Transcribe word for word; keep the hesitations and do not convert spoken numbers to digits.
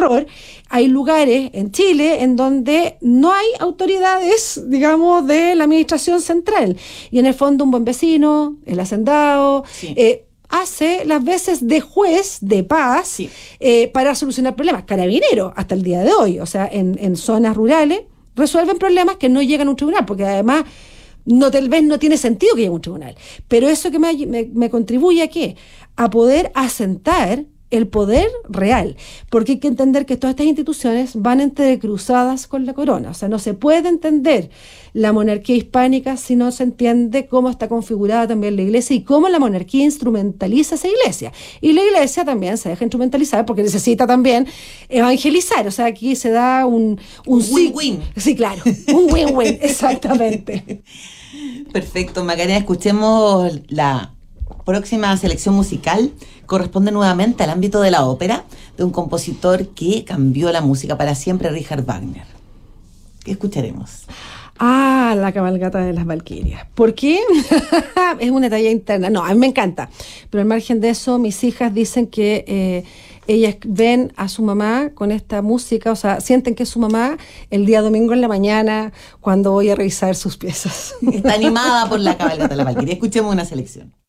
terror, hay lugares en Chile en donde no hay autoridades, digamos, de la administración central. Y en el fondo un buen vecino, el hacendado, sí. eh, hace las veces de juez de paz sí. eh, para solucionar problemas. Carabineros, hasta el día de hoy, o sea, en, en zonas rurales, resuelven problemas que no llegan a un tribunal, porque además no tal vez no tiene sentido que llegue a un tribunal. Pero eso que me, me, me contribuye a qué? A poder asentar el poder real, porque hay que entender que todas estas instituciones van entrecruzadas con la corona, o sea, no se puede entender la monarquía hispánica si no se entiende cómo está configurada también la iglesia y cómo la monarquía instrumentaliza esa iglesia, y la iglesia también se deja instrumentalizar porque necesita también evangelizar, o sea, aquí se da un... Un win-win. Sí, claro, un win-win, exactamente. Perfecto, Macarena, escuchemos la próxima selección musical. Corresponde nuevamente al ámbito de la ópera, de un compositor que cambió la música para siempre, Richard Wagner. ¿Qué escucharemos? Ah, la cabalgata de las Valquirias. ¿Por qué? Es una talla interna. No, a mí me encanta. Pero al margen de eso, mis hijas dicen que eh, ellas ven a su mamá con esta música, o sea, sienten que es su mamá el día domingo en la mañana cuando voy a revisar sus piezas. Está animada por la cabalgata de las Valquirias. Escuchemos una selección.